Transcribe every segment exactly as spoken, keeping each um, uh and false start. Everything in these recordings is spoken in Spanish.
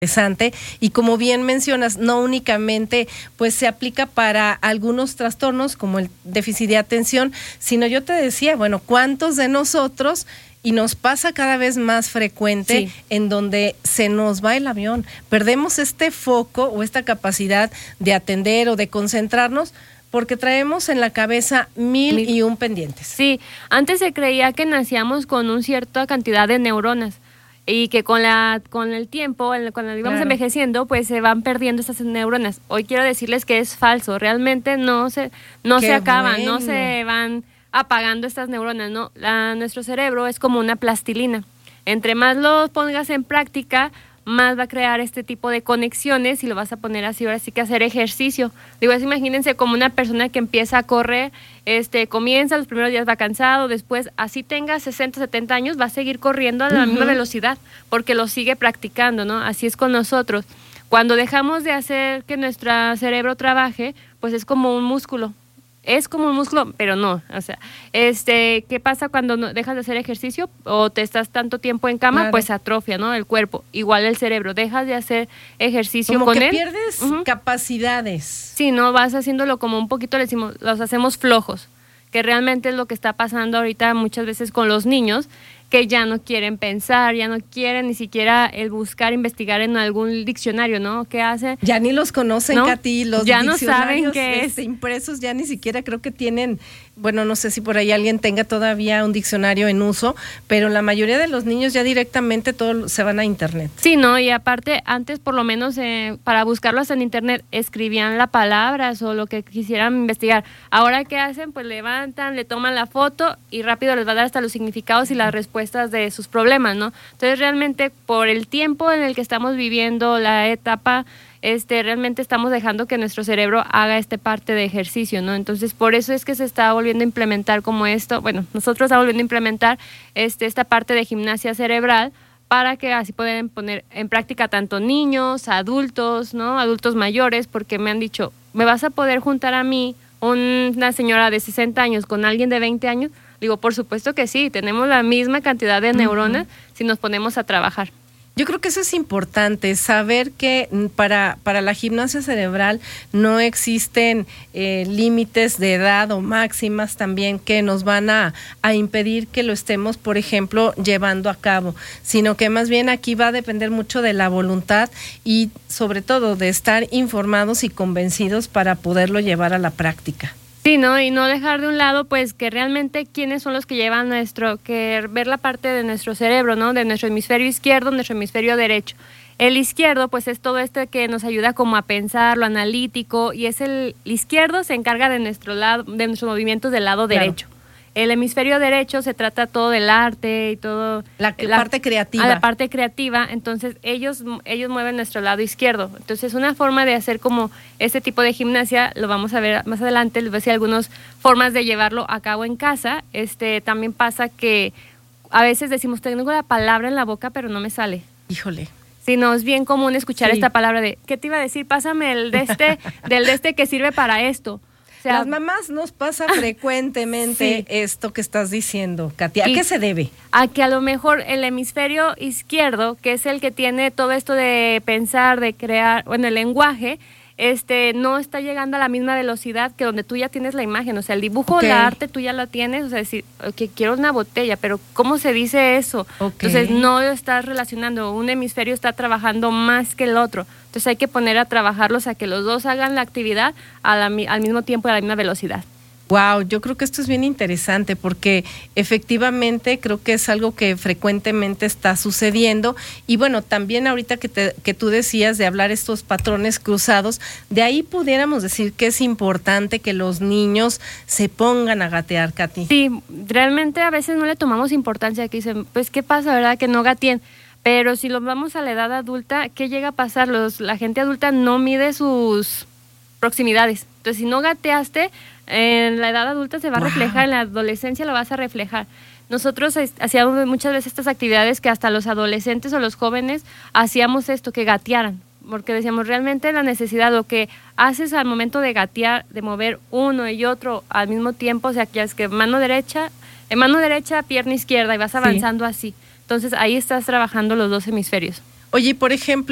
Interesante, y como bien mencionas, no únicamente pues se aplica para algunos trastornos como el déficit de atención, sino yo te decía, bueno, ¿cuántos de nosotros, y nos pasa cada vez más frecuente, sí, en donde se nos va el avión, perdemos este foco o esta capacidad de atender o de concentrarnos porque traemos en la cabeza mil y un pendientes? Sí, antes se creía que nacíamos con una cierta cantidad de neuronas, y que con la con el tiempo, cuando íbamos claro. envejeciendo, pues se van perdiendo esas neuronas. Hoy quiero decirles que es falso, realmente no se no Qué se acaban, bueno. no se van apagando estas neuronas, no. La, nuestro cerebro es como una plastilina. Entre más lo pongas en práctica, más va a crear este tipo de conexiones y lo vas a poner así, ahora sí que hacer ejercicio. Digo, así, imagínense como una persona que empieza a correr, este, comienza, los primeros días va cansado, después, así tenga sesenta, setenta años, va a seguir corriendo a la uh-huh. misma velocidad, porque lo sigue practicando, ¿no? Así es con nosotros. Cuando dejamos de hacer que nuestro cerebro trabaje, pues es como un músculo. Es como un músculo, pero no, o sea, este, ¿qué pasa cuando no dejas de hacer ejercicio o te estás tanto tiempo en cama? Claro. Pues atrofia, ¿no? El cuerpo, igual el cerebro, dejas de hacer ejercicio como con que él. pierdes uh-huh. capacidades. Sí, no, vas haciéndolo como un poquito, le decimos, los hacemos flojos, que realmente es lo que está pasando ahorita muchas veces con los niños, que ya no quieren pensar, ya no quieren ni siquiera el buscar, investigar en algún diccionario, ¿no? ¿Qué hacen? Ya ni los conocen, ¿no? Katy, los ya diccionarios no saben qué este, es. impresos, ya ni siquiera creo que tienen, bueno, no sé si por ahí alguien tenga todavía un diccionario en uso, pero la mayoría de los niños ya directamente todos se van a internet. Sí, ¿no? Y aparte, antes por lo menos eh, para buscarlos en internet, escribían las palabras o lo que quisieran investigar. Ahora, ¿qué hacen? Pues levantan, le toman la foto y rápido les va a dar hasta los significados y las respuestas de sus problemas, ¿no? Entonces realmente por el tiempo en el que estamos viviendo, la etapa, este, realmente estamos dejando que nuestro cerebro haga esta parte de ejercicio, ¿no? Entonces por eso es que se está volviendo a implementar como esto, bueno, nosotros estamos volviendo a implementar este, esta parte de gimnasia cerebral para que así puedan poner en práctica tanto niños, adultos, ¿no? Adultos mayores, porque me han dicho, ¿me vas a poder juntar a mí, una señora de sesenta años, con alguien de veinte años? Digo, por supuesto que sí, tenemos la misma cantidad de neuronas uh-huh. si nos ponemos a trabajar. Yo creo que eso es importante, saber que para, para la gimnasia cerebral no existen eh, límites de edad o máximas también que nos van a, a impedir que lo estemos, por ejemplo, llevando a cabo, sino que más bien aquí va a depender mucho de la voluntad y sobre todo de estar informados y convencidos para poderlo llevar a la práctica. Sí, ¿no? Y no dejar de un lado, pues, que realmente quiénes son los que llevan nuestro, que ver la parte de nuestro cerebro, ¿no? De nuestro hemisferio izquierdo, nuestro hemisferio derecho. El izquierdo, pues, es todo esto que nos ayuda como a pensar, lo analítico, y es el, el izquierdo se encarga de nuestro lado, de nuestros movimientos del lado claro. derecho. El hemisferio derecho se trata todo del arte y todo... La, la parte creativa. A la parte creativa, entonces ellos ellos mueven nuestro lado izquierdo. Entonces una forma de hacer como este tipo de gimnasia, lo vamos a ver más adelante, les voy a decir algunas formas de llevarlo a cabo en casa. Este También pasa que a veces decimos, tengo la palabra en la boca, pero no me sale. Híjole. Sí, no, es bien común escuchar sí. esta palabra de, ¿qué te iba a decir? Pásame el de este, del de este que sirve para esto. O sea, las mamás nos pasa frecuentemente sí. esto que estás diciendo, Katy. ¿A qué se debe? A que a lo mejor el hemisferio izquierdo, que es el que tiene todo esto de pensar, de crear, bueno, el lenguaje, este, no está llegando a la misma velocidad que donde tú ya tienes la imagen. O sea, el dibujo, okay. la arte, tú ya la tienes. O sea, decir, que quiero una botella, pero ¿cómo se dice eso? Okay. Entonces, no lo estás relacionando. Un hemisferio está trabajando más que el otro. Entonces, hay que poner a trabajarlos a que los dos hagan la actividad a la, al mismo tiempo y a la misma velocidad. Wow, yo creo que esto es bien interesante porque efectivamente creo que es algo que frecuentemente está sucediendo y bueno, también ahorita que, te, que tú decías de hablar estos patrones cruzados, de ahí pudiéramos decir que es importante que los niños se pongan a gatear, Katy. Sí, realmente a veces no le tomamos importancia, que dicen, pues ¿qué pasa, verdad? Que no gateen. Pero si lo vamos a la edad adulta, ¿qué llega a pasar? Los, la gente adulta no mide sus proximidades. Entonces, si no gateaste, en la edad adulta se va a wow. reflejar, en la adolescencia lo vas a reflejar. Nosotros hacíamos muchas veces estas actividades que hasta los adolescentes o los jóvenes hacíamos esto, que gatearan, porque decíamos realmente la necesidad, lo que haces al momento de gatear, de mover uno y otro al mismo tiempo, o sea, que es que mano derecha, en mano derecha, pierna izquierda y vas avanzando sí. así. Entonces ahí estás trabajando los dos hemisferios. Oye, por ejemplo,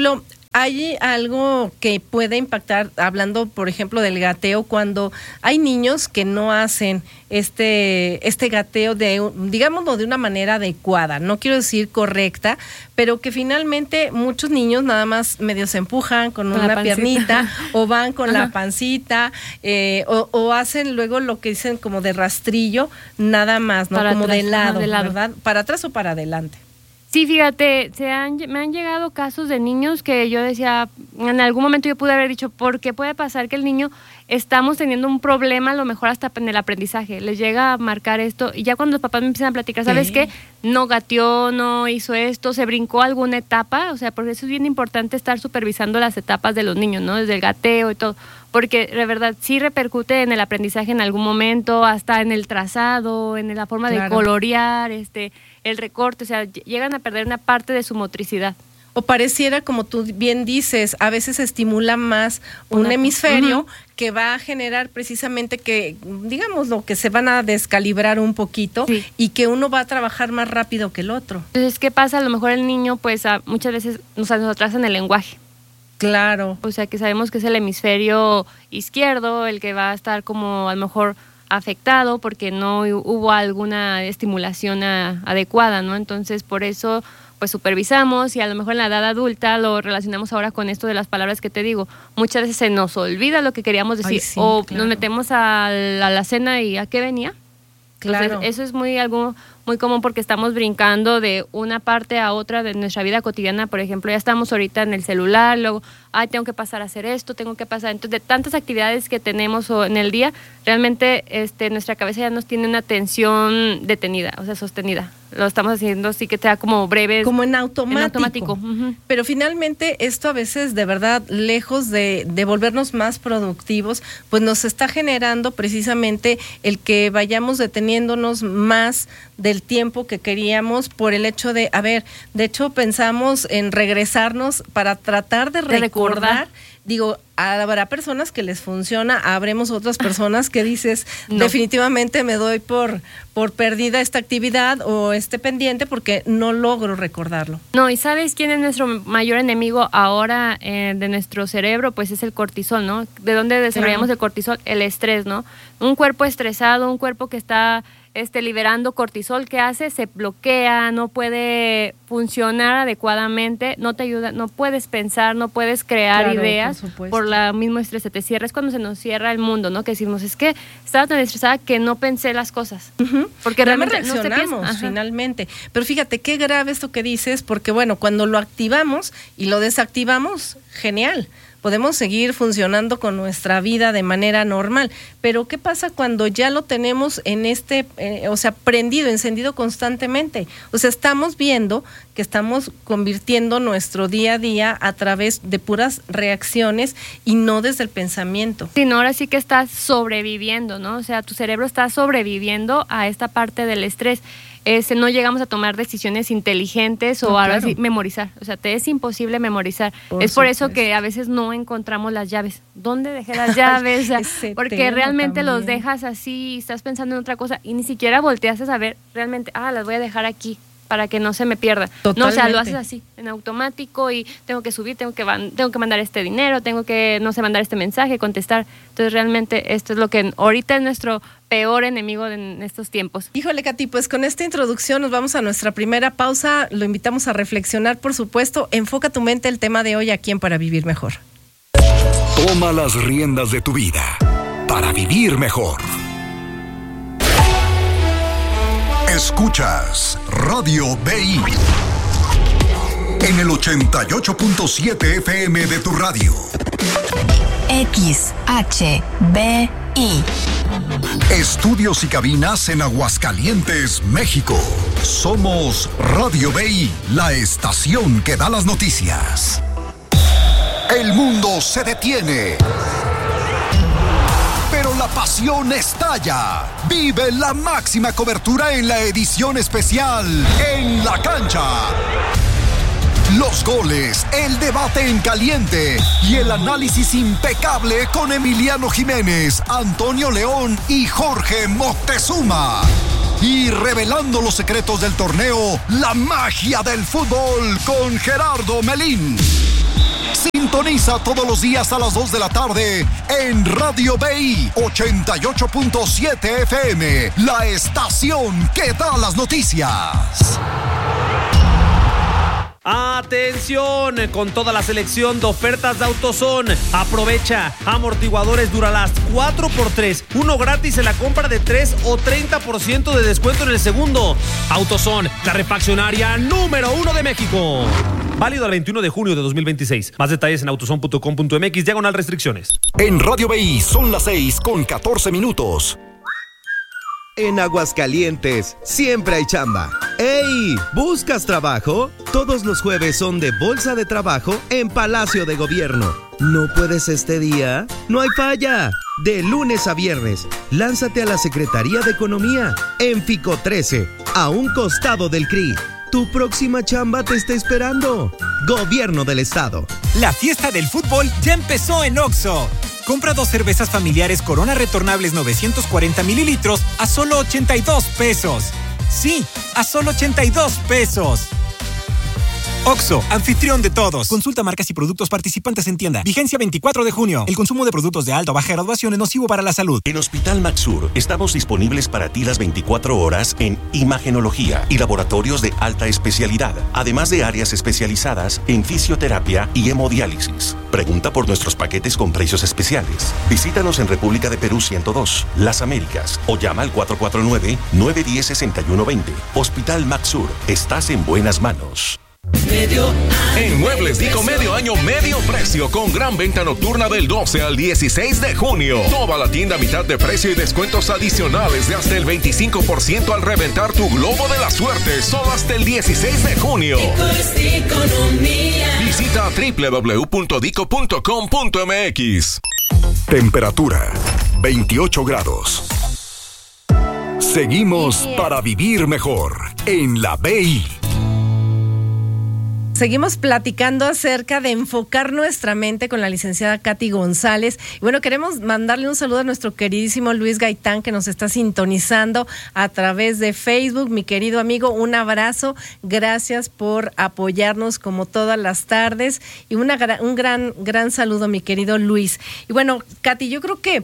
Hay algo que puede impactar, hablando por ejemplo del gateo, cuando hay niños que no hacen este, este gateo de, digámoslo, de una manera adecuada, no quiero decir correcta, pero que finalmente muchos niños nada más medio se empujan con, con una piernita o van con Ajá. la pancita eh, o, o hacen luego lo que dicen como de rastrillo, nada más, ¿no? Para como atrás, de lado, de lado, ¿verdad? Para atrás o para adelante. Sí, fíjate, se han, me han llegado casos de niños que yo decía, en algún momento yo pude haber dicho, ¿por qué puede pasar que el niño estamos teniendo un problema a lo mejor hasta en el aprendizaje? Les llega a marcar esto y ya cuando los papás me empiezan a platicar, ¿sabes sí. qué? No gateó, no hizo esto, se brincó alguna etapa, o sea, porque eso es bien importante estar supervisando las etapas de los niños, ¿no? Desde el gateo y todo, porque de verdad sí repercute en el aprendizaje en algún momento, hasta en el trazado, en la forma claro. de colorear, este... el recorte, o sea, llegan a perder una parte de su motricidad. O pareciera, como tú bien dices, a veces estimula más un una, hemisferio uh-huh. que va a generar precisamente que, digamos, lo que se van a descalibrar un poquito sí. y que uno va a trabajar más rápido que el otro. Entonces, ¿qué pasa? A lo mejor el niño, pues, a, muchas veces nos, nos atrasa en el lenguaje. Claro. O sea, que sabemos que es el hemisferio izquierdo el que va a estar como, a lo mejor, afectado porque no hubo alguna estimulación a, adecuada, ¿no? Entonces, por eso, pues supervisamos y a lo mejor en la edad adulta lo relacionamos ahora con esto de las palabras que te digo. Muchas veces se nos olvida lo que queríamos decir. Ay, sí, o claro. nos metemos a la, a la cena y ¿a qué venía? Claro. Entonces, eso es muy algo muy común porque estamos brincando de una parte a otra de nuestra vida cotidiana. Por ejemplo, ya estamos ahorita en el celular, luego, ay, tengo que pasar a hacer esto, tengo que pasar. Entonces, de tantas actividades que tenemos en el día, realmente este, nuestra cabeza ya nos tiene una atención detenida, o sea, sostenida. Lo estamos haciendo así que sea como breve. Como en automático. En automático. Uh-huh. Pero finalmente esto a veces, de verdad, lejos de, de volvernos más productivos, pues nos está generando precisamente el que vayamos deteniéndonos más del tiempo que queríamos por el hecho de, a ver, de hecho pensamos en regresarnos para tratar de, de recordar, recordar. Digo, habrá personas que les funciona, habremos otras personas que dices, no. definitivamente me doy por, por perdida esta actividad o este pendiente porque no logro recordarlo. No, y ¿sabes quién es nuestro mayor enemigo ahora eh, de nuestro cerebro? Pues es el cortisol, ¿no? ¿De dónde desarrollamos sí. el cortisol? El estrés, ¿no? Un cuerpo estresado, un cuerpo que está este, liberando cortisol, ¿qué hace? Se bloquea, no puede funcionar adecuadamente, no te ayuda, no puedes pensar, no puedes crear claro, ideas por, por la mismo estrés, se te cierra, es cuando se nos cierra el mundo, ¿no? Que decimos, es que estaba tan estresada que no pensé las cosas. Uh-huh. Porque no realmente reaccionamos no finalmente. Pero fíjate, qué grave esto que dices, porque bueno, cuando lo activamos y lo desactivamos, genial. Podemos seguir funcionando con nuestra vida de manera normal, pero ¿qué pasa cuando ya lo tenemos en este, eh, o sea, prendido, encendido constantemente? O sea, estamos viendo que estamos convirtiendo nuestro día a día a través de puras reacciones y no desde el pensamiento. Sí, no, ahora sí que estás sobreviviendo, ¿no? O sea, tu cerebro está sobreviviendo a esta parte del estrés. Este, no llegamos a tomar decisiones inteligentes o no, ahora claro. sí memorizar, o sea, te es imposible memorizar. Por es por supuesto. Eso que a veces no encontramos las llaves. ¿Dónde dejé las llaves? O sea, porque realmente también. Los dejas así, estás pensando en otra cosa y ni siquiera volteas a saber realmente, ah, las voy a dejar aquí para que no se me pierda. Totalmente. No, o sea, lo haces así, en automático y tengo que subir, tengo que van, tengo que mandar este dinero, tengo que, no sé, mandar este mensaje, contestar. Entonces, realmente esto es lo que ahorita es nuestro peor enemigo en estos tiempos. Híjole, Katy, pues con esta introducción nos vamos a nuestra primera pausa. Lo invitamos a reflexionar, por supuesto. Enfoca tu mente el tema de hoy aquí en Para Vivir Mejor. Toma las riendas de tu vida para vivir mejor. Escuchas Radio B I en el ochenta y ocho punto siete F M de tu radio. X H B I. Estudios y cabinas en Aguascalientes, México. Somos Radio B I, la estación que da las noticias. El mundo se detiene, pero la pasión estalla. Vive la máxima cobertura en la edición especial En la Cancha. Los goles, el debate en caliente y el análisis impecable con Emiliano Jiménez, Antonio León y Jorge Moctezuma. Y revelando los secretos del torneo, la magia del fútbol con Gerardo Melín. Sintoniza todos los días a las dos de la tarde en Radio B I ochenta y ocho punto siete F M, la estación que da las noticias. Atención, con toda la selección de ofertas de AutoZone. Aprovecha amortiguadores Duralast cuatro por tres, uno gratis en la compra de tres o treinta por ciento de descuento en el segundo. AutoZone, la refaccionaria número uno de México. Válido al veintiuno de junio de dos mil veintiséis. Más detalles en autozone punto com punto m x, diagonal restricciones. En Radio B I son las seis con catorce minutos. En Aguascalientes siempre hay chamba. ¡Ey! ¿Buscas trabajo? Todos los jueves son de Bolsa de Trabajo en Palacio de Gobierno. ¿No puedes este día? ¡No hay falla! De lunes a viernes, lánzate a la Secretaría de Economía en Fico trece, a un costado del C R I. Tu próxima chamba te está esperando. Gobierno del Estado. La fiesta del fútbol ya empezó en Oxxo. Compra dos cervezas familiares Corona retornables novecientos cuarenta mililitros a solo ochenta y dos pesos. Sí, a solo ochenta y dos pesos. Oxxo, anfitrión de todos. Consulta marcas y productos participantes en tienda. Vigencia veinticuatro de junio. El consumo de productos de alta o baja graduación es nocivo para la salud. En Hospital Maxur estamos disponibles para ti las veinticuatro horas en imagenología y laboratorios de alta especialidad, además de áreas especializadas en fisioterapia y hemodiálisis. Pregunta por nuestros paquetes con precios especiales. Visítanos en República de Perú ciento dos, Las Américas, o llama al cuatro cuatro nueve, nueve uno cero, seis uno dos cero. Hospital Maxur, estás en buenas manos. En Muebles Dico medio año medio precio con gran venta nocturna del doce al dieciséis de junio. Toda la tienda a mitad de precio y descuentos adicionales de hasta el veinticinco por ciento al reventar tu globo de la suerte. Solo hasta el dieciséis de junio. Visita doble u doble u doble u punto dico punto com punto m x. Temperatura veintiocho grados. Seguimos para vivir mejor en la B I. Seguimos platicando acerca de enfocar nuestra mente con la licenciada Katy González. Y bueno, queremos mandarle un saludo a nuestro queridísimo Luis Gaitán, que nos está sintonizando a través de Facebook. Mi querido amigo, un abrazo. Gracias por apoyarnos como todas las tardes. Y una, un gran, gran saludo, mi querido Luis. Y bueno, Katy, yo creo que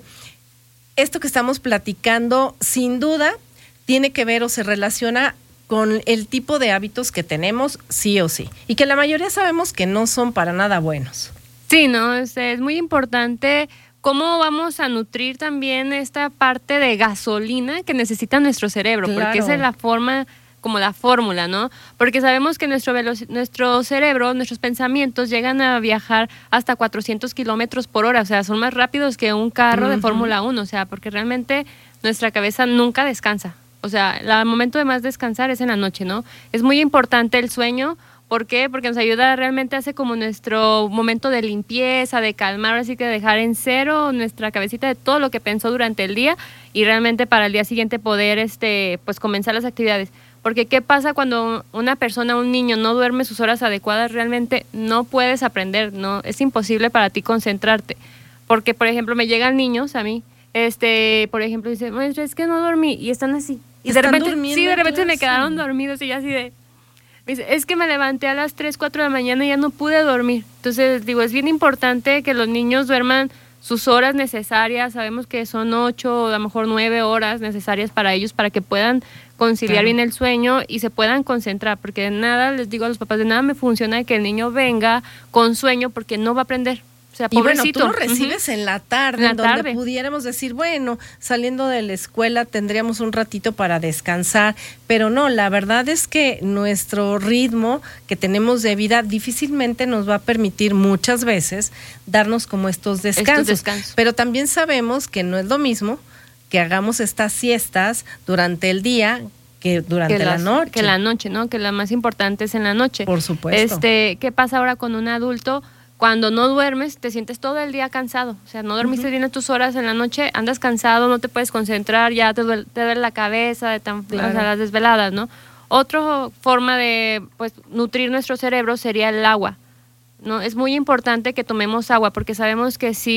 esto que estamos platicando, sin duda, tiene que ver o se relaciona con el tipo de hábitos que tenemos, sí o sí, y que la mayoría sabemos que no son para nada buenos. Sí, no, es, es muy importante cómo vamos a nutrir también esta parte de gasolina que necesita nuestro cerebro, claro, porque esa es la forma, como la fórmula, ¿no? Porque sabemos que nuestro, veloc- nuestro cerebro, nuestros pensamientos llegan a viajar hasta cuatrocientos kilómetros por hora, o sea, son más rápidos que un carro uh-huh. de Fórmula uno, o sea, porque realmente nuestra cabeza nunca descansa. O sea, el momento de más descansar es en la noche, ¿no? Es muy importante el sueño. ¿Por qué? Porque nos ayuda, realmente hace como nuestro momento de limpieza, de calmar, así que dejar en cero nuestra cabecita de todo lo que pensó durante el día y realmente para el día siguiente poder este, pues comenzar las actividades. Porque ¿qué pasa cuando una persona, un niño, no duerme sus horas adecuadas? Realmente no puedes aprender, no, es imposible para ti concentrarte. Porque, por ejemplo, me llegan niños a mí, este, por ejemplo, dicen, maestra, es que no dormí, y están así. Y de repente, sí, de repente me quedaron dormidos y ya así de, dice, es que me levanté a las tres, cuatro de la mañana y ya no pude dormir. Entonces, digo, es bien importante que los niños duerman sus horas necesarias. Sabemos que son ocho o a lo mejor nueve horas necesarias para ellos para que puedan conciliar claro. bien el sueño y se puedan concentrar. Porque de nada, les digo a los papás, de nada me funciona que el niño venga con sueño porque no va a aprender. O sea, y bueno, tú lo recibes uh-huh. en la tarde, en, la donde tarde. pudiéramos decir, bueno, saliendo de la escuela tendríamos un ratito para descansar, pero no, la verdad es que nuestro ritmo que tenemos de vida difícilmente nos va a permitir muchas veces darnos como estos descansos. Estos descansos. Pero también sabemos que no es lo mismo que hagamos estas siestas durante el día que durante que las, la noche. Que la noche, ¿no? Que la más importante es en la noche. Por supuesto. Este, ¿qué pasa ahora con un adulto? Cuando no duermes, te sientes todo el día cansado. O sea, no dormiste uh-huh. bien en tus horas en la noche, andas cansado, no te puedes concentrar, ya te duele, te duele la cabeza de tan, claro. o sea, las desveladas, ¿no? Otra forma de pues nutrir nuestro cerebro sería el agua, ¿no? Es muy importante que tomemos agua, porque sabemos que si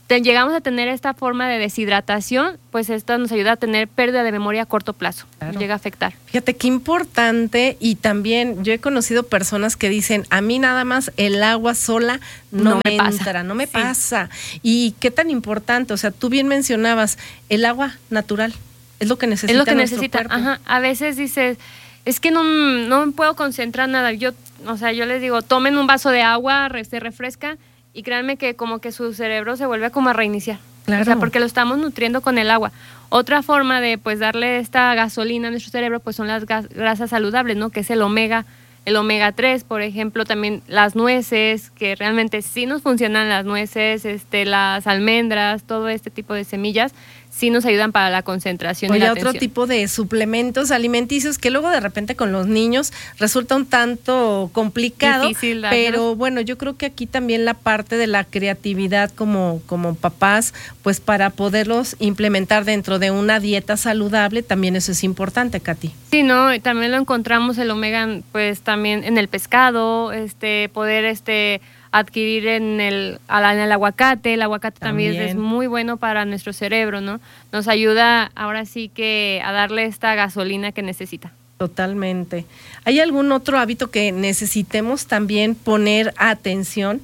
te, llegamos a tener esta forma de deshidratación, pues esto nos ayuda a tener pérdida de memoria a corto plazo. Claro. Llega a afectar. Fíjate qué importante, y también yo he conocido personas que dicen, a mí nada más el agua sola no, no me, me entra, pasa. no me sí. pasa. Y qué tan importante, o sea, tú bien mencionabas, el agua natural es lo que necesita Es lo que nuestro necesita, cuerpo. Ajá. A veces dices, es que no, no me puedo concentrar nada. Yo, o sea, yo les digo, tomen un vaso de agua, se refresca, y créanme que como que su cerebro se vuelve como a reiniciar. Claro. O sea, porque lo estamos nutriendo con el agua. Otra forma de pues darle esta gasolina a nuestro cerebro pues son las gas, grasas saludables, ¿no? Que es el omega, el omega tres, por ejemplo, también las nueces, que realmente sí nos funcionan las nueces, este, las almendras, todo este tipo de semillas, sí nos ayudan para la concentración. Oye, y la otro atención. tipo de suplementos alimenticios que luego de repente con los niños resulta un tanto complicado, difícil, pero bueno, yo creo que aquí también la parte de la creatividad como, como papás, pues para poderlos implementar dentro de una dieta saludable, también eso es importante, Katy. Sí, no, y también lo encontramos el omega, pues también en el pescado, este, poder, este, adquirir en el, en el aguacate. El aguacate también. también es muy bueno para nuestro cerebro, ¿no? Nos ayuda ahora sí que a darle esta gasolina que necesita. Totalmente. ¿Hay algún otro hábito que necesitemos también poner atención?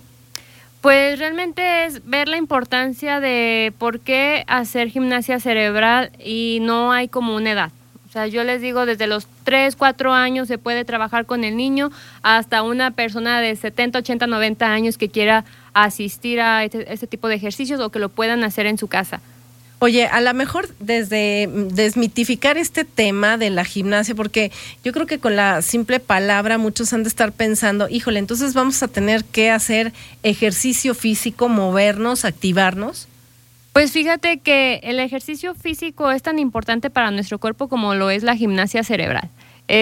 Pues realmente es ver la importancia de por qué hacer gimnasia cerebral y no hay como una edad. O sea, yo les digo, desde los tres, cuatro años se puede trabajar con el niño hasta una persona de setenta, ochenta, noventa años que quiera asistir a este, este tipo de ejercicios o que lo puedan hacer en su casa. Oye, a lo mejor desde desmitificar este tema de la gimnasia, porque yo creo que con la simple palabra muchos han de estar pensando, híjole, entonces vamos a tener que hacer ejercicio físico, movernos, activarnos. Pues fíjate que el ejercicio físico es tan importante para nuestro cuerpo como lo es la gimnasia cerebral.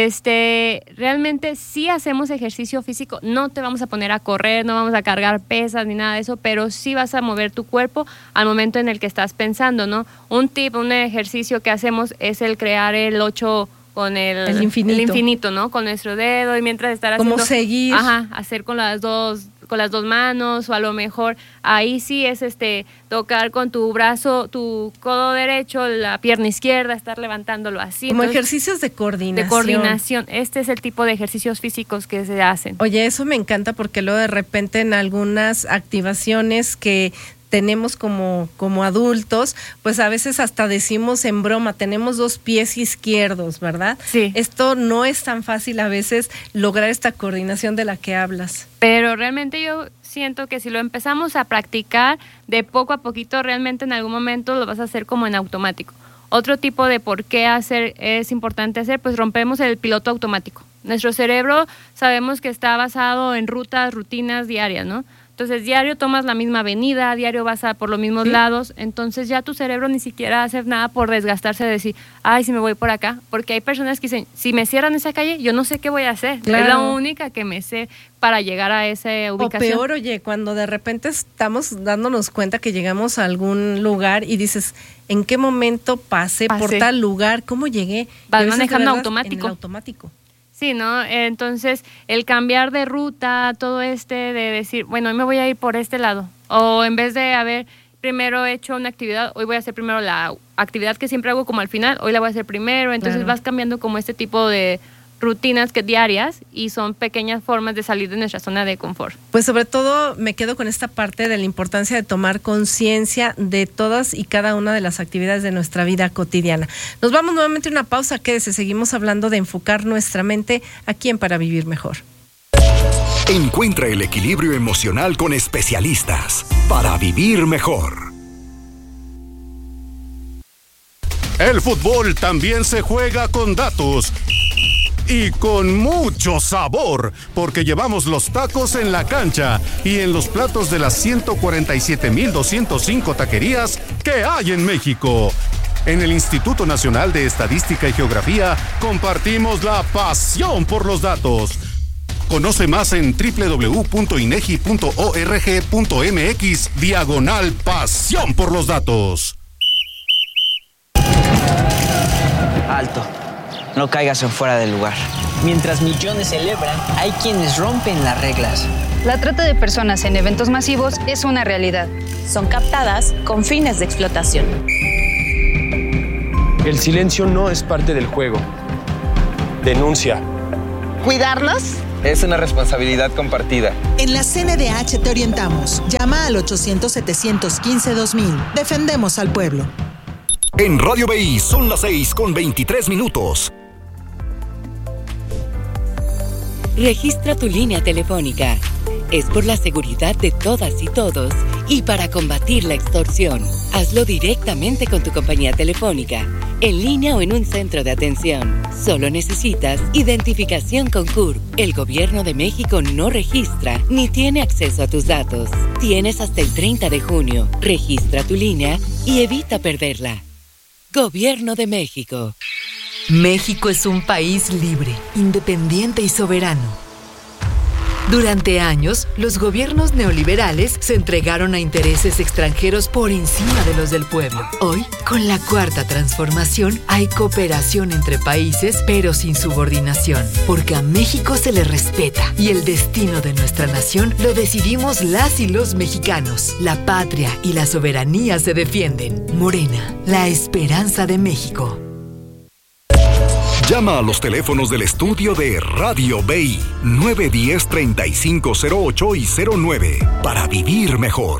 Este, realmente sí hacemos ejercicio físico, no te vamos a poner a correr, no vamos a cargar pesas ni nada de eso, pero sí vas a mover tu cuerpo al momento en el que estás pensando, ¿no? Un tip, un ejercicio que hacemos es el crear el ocho con el, el infinito, el infinito, ¿no? Con nuestro dedo y mientras estar haciendo... Como seguir. Ajá, hacer con las dos... con las dos manos, o a lo mejor ahí sí es este tocar con tu brazo, tu codo derecho, la pierna izquierda, estar levantándolo así. Como Entonces, ejercicios de coordinación. De coordinación. Este es el tipo de ejercicios físicos que se hacen. Oye, eso me encanta porque luego de repente en algunas activaciones que tenemos como, como adultos, pues a veces hasta decimos en broma, tenemos dos pies izquierdos, ¿verdad? Sí. Esto no es tan fácil a veces lograr esta coordinación de la que hablas. Pero realmente yo siento que si lo empezamos a practicar de poco a poquito, realmente en algún momento lo vas a hacer como en automático. Otro tipo de por qué hacer es importante hacer, pues rompemos el piloto automático. Nuestro cerebro sabemos que está basado en rutas, rutinas diarias, ¿no? Entonces, diario tomas la misma avenida, diario vas a por los mismos ¿Sí? lados, entonces ya tu cerebro ni siquiera hace nada por desgastarse de decir, ay, si me voy por acá, porque hay personas que dicen, si me cierran esa calle, yo no sé qué voy a hacer, claro. Es la única que me sé para llegar a esa ubicación. O peor, oye, cuando de repente estamos dándonos cuenta que llegamos a algún lugar y dices, ¿en qué momento pasé, pasé. por tal lugar? ¿Cómo llegué? Vas manejando automático. En el automático. Sí, ¿no? Entonces, el cambiar de ruta, todo este de decir, bueno, hoy me voy a ir por este lado. O en vez de haber primero hecho una actividad, hoy voy a hacer primero la actividad que siempre hago como al final, hoy la voy a hacer primero. Entonces claro. vas cambiando como este tipo de rutinas que diarias y son pequeñas formas de salir de nuestra zona de confort. Pues sobre todo me quedo con esta parte de la importancia de tomar conciencia de todas y cada una de las actividades de nuestra vida cotidiana. Nos vamos nuevamente a una pausa, quédese, seguimos hablando de enfocar nuestra mente aquí en Para Vivir Mejor. Encuentra el equilibrio emocional con especialistas para vivir mejor. El fútbol también se juega con datos. Y con mucho sabor, porque llevamos los tacos en la cancha y en los platos de las ciento cuarenta y siete mil doscientos cinco taquerías que hay en México. En el Instituto Nacional de Estadística y Geografía compartimos la pasión por los datos. Conoce más en doble u doble u doble u punto inegi punto org punto mx diagonal pasión por los datos. Alto. no caigas en fuera del lugar. Mientras millones celebran, hay quienes rompen las reglas. La trata de personas en eventos masivos es una realidad. Son captadas con fines de explotación. El silencio no es parte del juego. Denuncia. ¿Cuidarnos? Es una responsabilidad compartida. En la C N D H te orientamos. Llama al ochocientos, setecientos quince, dos mil. Defendemos al pueblo. En Radio B I son las seis con veintitrés minutos. Registra tu línea telefónica. Es por la seguridad de todas y todos y para combatir la extorsión. Hazlo directamente con tu compañía telefónica, en línea o en un centro de atención. Solo necesitas identificación con C U R P. El Gobierno de México no registra ni tiene acceso a tus datos. Tienes hasta el treinta de junio. Registra tu línea y evita perderla. Gobierno de México. México es un país libre, independiente y soberano. Durante años, los gobiernos neoliberales se entregaron a intereses extranjeros por encima de los del pueblo. Hoy, con la Cuarta Transformación, hay cooperación entre países, pero sin subordinación, porque a México se le respeta y el destino de nuestra nación lo decidimos las y los mexicanos. La patria y la soberanía se defienden. Morena, la esperanza de México. Llama a los teléfonos del estudio de Radio B I nueve uno cero, treinta y cinco cero ocho y cero nueve para vivir mejor.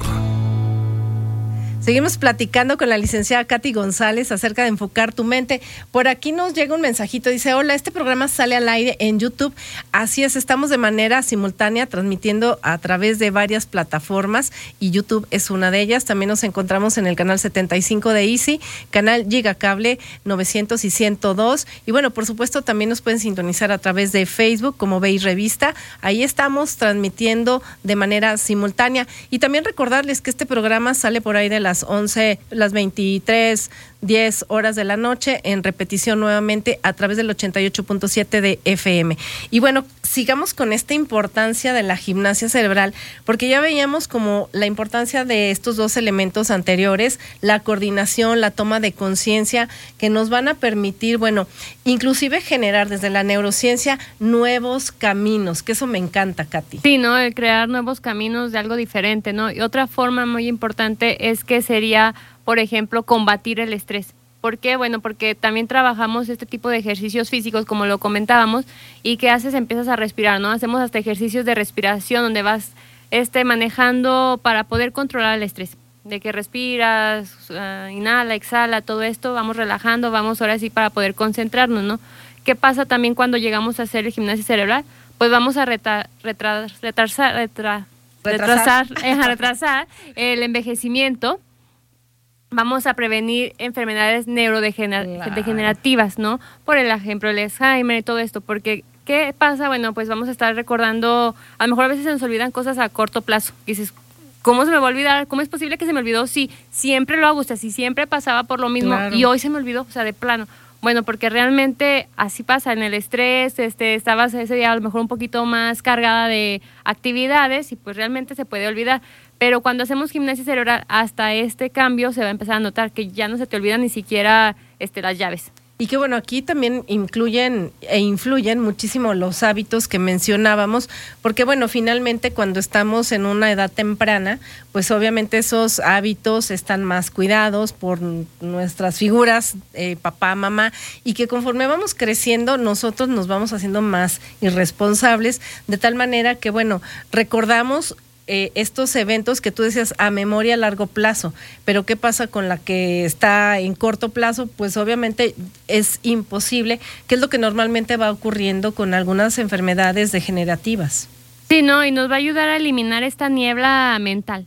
Seguimos platicando con la licenciada Katy González acerca de enfocar tu mente. Por aquí nos llega un mensajito, dice: hola, este programa sale al aire en YouTube. Así es, estamos de manera simultánea transmitiendo a través de varias plataformas y YouTube es una de ellas. También nos encontramos en el canal setenta y cinco de Easy, canal Gigacable novecientos y ciento dos. Y bueno, por supuesto también nos pueden sintonizar a través de Facebook como B I Revista. Ahí estamos transmitiendo de manera simultánea. Y también recordarles que este programa sale por ahí de las once, las veintitrés, diez horas de la noche, en repetición nuevamente a través del ochenta y ocho punto siete de F M. Y bueno, sigamos con esta importancia de la gimnasia cerebral, porque ya veíamos como la importancia de estos dos elementos anteriores, la coordinación, la toma de conciencia, que nos van a permitir, bueno, inclusive generar desde la neurociencia nuevos caminos, que eso me encanta, Katy. Sí, ¿no? El crear nuevos caminos de algo diferente, ¿no? Y otra forma muy importante es que sería, por ejemplo, combatir el estrés. ¿Por qué? Bueno, porque también trabajamos este tipo de ejercicios físicos, como lo comentábamos, y ¿qué haces? Empiezas a respirar, ¿no? Hacemos hasta ejercicios de respiración donde vas este, manejando para poder controlar el estrés. De que respiras, uh, inhala, exhala, todo esto, vamos relajando, vamos ahora sí para poder concentrarnos, ¿no? ¿Qué pasa también cuando llegamos a hacer el gimnasia cerebral? Pues vamos a reta, retra, retrasar, retra, retrasar, retrasar, eh, retrasar el envejecimiento. Vamos a prevenir enfermedades neurodegenerativas, claro, ¿no? Por el ejemplo, el Alzheimer y todo esto, porque ¿qué pasa? Bueno, pues vamos a estar recordando, a lo mejor a veces se nos olvidan cosas a corto plazo. Y dices, ¿cómo se me va a olvidar? ¿Cómo es posible que se me olvidó? Sí, siempre lo hago, o sea, si siempre pasaba por lo mismo, claro, y hoy se me olvidó, o sea, de plano. Bueno, porque realmente así pasa en el estrés, este, estabas ese día a lo mejor un poquito más cargada de actividades y pues realmente se puede olvidar. Pero cuando hacemos gimnasia cerebral, hasta este cambio se va a empezar a notar que ya no se te olvidan ni siquiera este, las llaves. Y que bueno, aquí también incluyen e influyen muchísimo los hábitos que mencionábamos, porque bueno, finalmente cuando estamos en una edad temprana, pues obviamente esos hábitos están más cuidados por nuestras figuras, eh, papá, mamá, y que conforme vamos creciendo, nosotros nos vamos haciendo más irresponsables, de tal manera que bueno, recordamos Eh, estos eventos que tú decías a memoria a largo plazo, pero ¿qué pasa con la que está en corto plazo? Pues obviamente es imposible, que es lo que normalmente va ocurriendo con algunas enfermedades degenerativas. Sí, no, y nos va a ayudar a eliminar esta niebla mental,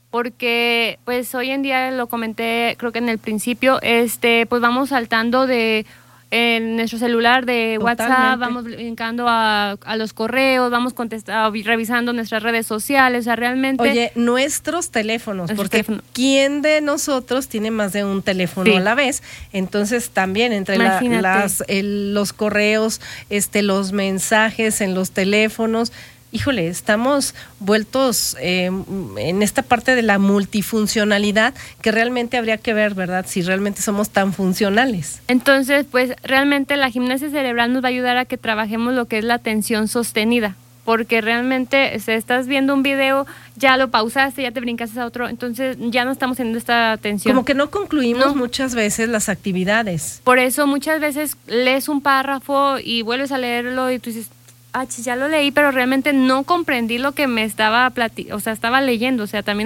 porque pues hoy en día, lo comenté creo que en el principio, este pues vamos saltando de en nuestro celular de Totalmente. WhatsApp, vamos brincando a, a los correos, vamos contestando, revisando nuestras redes sociales, o sea, realmente... Oye, nuestros teléfonos, porque teléfono. ¿Quién de nosotros tiene más de un teléfono sí. a la vez? Entonces también entre la, las, el, los correos, este, los mensajes en los teléfonos, híjole, estamos vueltos eh, en esta parte de la multifuncionalidad que realmente habría que ver, ¿verdad? Si realmente somos tan funcionales. Entonces, pues realmente la gimnasia cerebral nos va a ayudar a que trabajemos lo que es la atención sostenida, porque realmente si estás viendo un video, ya lo pausaste, ya te brincaste a otro, entonces ya no estamos teniendo esta atención. Como que no concluimos no. muchas veces las actividades. Por eso muchas veces lees un párrafo y vuelves a leerlo y tú dices, ah, ya lo leí, pero realmente no comprendí lo que me estaba plati- o sea, estaba leyendo, o sea, también